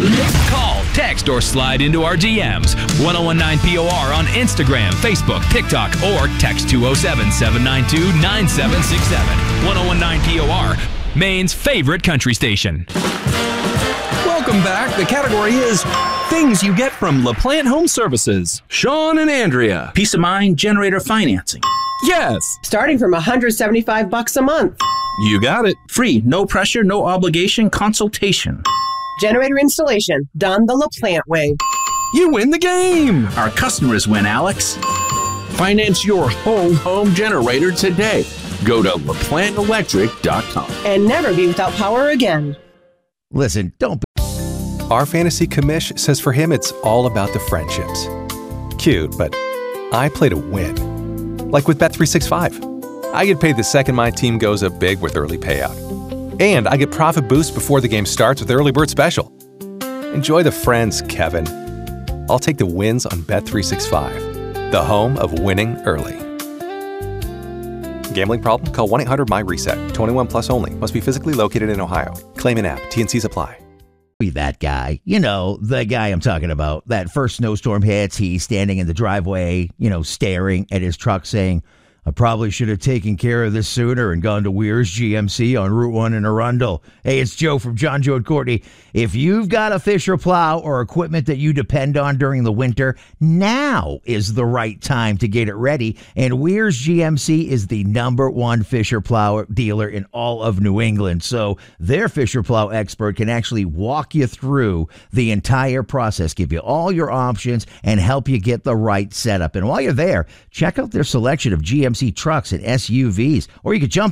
Call, text, or slide into our DMs. 1019POR on Instagram, Facebook, TikTok, or text 207-792-9767. 1019POR, Maine's favorite country station. Welcome back. The category is things you get from LaPlante Home Services. Sean and Andrea. Peace of mind generator financing. Yes. Starting from $175 a month. You got it. Free, no pressure, no obligation consultation. Generator installation done the LaPlante way. You win the game. Our customers win, Alex. Finance your home generator today. Go to LaPlanteElectric.com. And never be without power again. Listen, don't be. Our fantasy commish says for him it's all about the friendships. Cute, but I play to win. Like with Bet365. I get paid the second my team goes up big with early payout. And I get profit boosts before the game starts with Early Bird Special. Enjoy the friends, Kevin. I'll take the wins on Bet365, the home of winning early. Gambling problem? Call 1-800-MY-RESET. 21 plus only. Must be physically located in Ohio. Claim an app. T&Cs apply. Be that guy. You know, the guy I'm talking about. That first snowstorm hits, he's standing in the driveway, staring at his truck saying, I probably should have taken care of this sooner and gone to Weir's GMC on Route 1 in Arundel. Hey, it's Joe from John, Joe, and Courtney. If you've got a Fisher plow or equipment that you depend on during the winter, now is the right time to get it ready. And Weir's GMC is the #1 Fisher plow dealer in all of New England. So their Fisher plow expert can actually walk you through the entire process, give you all your options, and help you get the right setup. And while you're there, check out their selection of GMC trucks and SUVs, or you could jump